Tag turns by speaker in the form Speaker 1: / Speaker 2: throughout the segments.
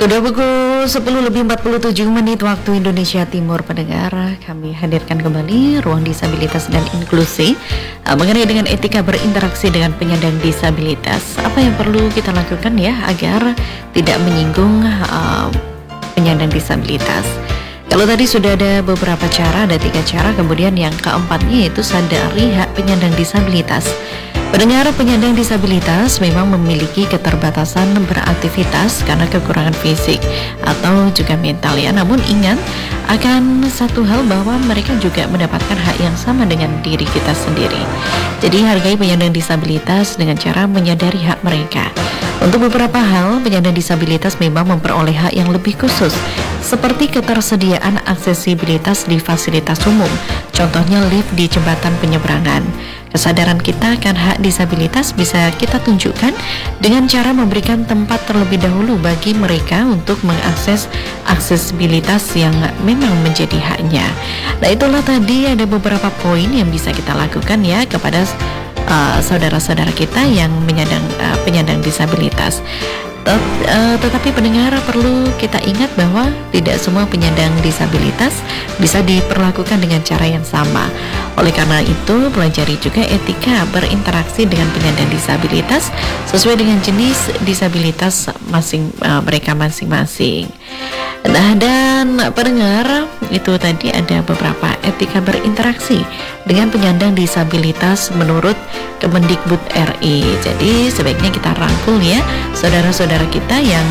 Speaker 1: Sudah pukul 10:47 waktu Indonesia Timur. Pendengar, kami hadirkan kembali Ruang Disabilitas dan Inklusi mengenai dengan etika berinteraksi dengan penyandang disabilitas. Apa yang perlu kita lakukan ya agar tidak menyinggung penyandang disabilitas. Kalau tadi sudah ada beberapa cara, ada 3 cara, kemudian yang keempatnya yaitu sadari hak penyandang disabilitas. Pendengar, penyandang disabilitas memang memiliki keterbatasan beraktivitas karena kekurangan fisik atau juga mental ya. Namun ingat akan satu hal bahwa mereka juga mendapatkan hak yang sama dengan diri kita sendiri. Jadi hargai penyandang disabilitas dengan cara menyadari hak mereka. Untuk beberapa hal, penyandang disabilitas memang memperoleh hak yang lebih khusus, seperti ketersediaan aksesibilitas di fasilitas umum, contohnya lift di jembatan penyeberangan. Kesadaran kita akan hak disabilitas bisa kita tunjukkan dengan cara memberikan tempat terlebih dahulu bagi mereka untuk mengakses aksesibilitas yang memang menjadi haknya. Nah, itulah tadi ada beberapa poin yang bisa kita lakukan ya kepada saudara-saudara kita yang penyandang disabilitas. Tetapi pendengar, perlu kita ingat bahwa tidak semua penyandang disabilitas bisa diperlakukan dengan cara yang sama. Oleh karena itu, pelajari juga etika berinteraksi dengan penyandang disabilitas sesuai dengan jenis disabilitas mereka masing-masing. Nah, dan pendengar, itu tadi ada beberapa etika berinteraksi dengan penyandang disabilitas menurut Kemendikbud RI. Jadi sebaiknya kita rangkul ya saudara-saudara kita yang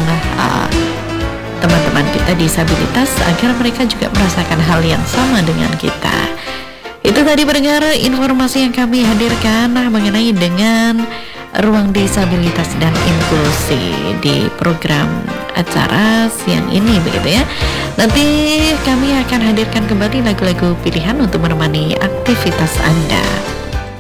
Speaker 1: teman-teman kita disabilitas agar mereka juga merasakan hal yang sama dengan kita. Itu tadi pendengar informasi yang kami hadirkan mengenai dengan Ruang Disabilitas dan Inklusi di program acara siang ini begitu ya. Nanti kami akan hadirkan kembali lagu-lagu pilihan untuk menemani aktivitas Anda.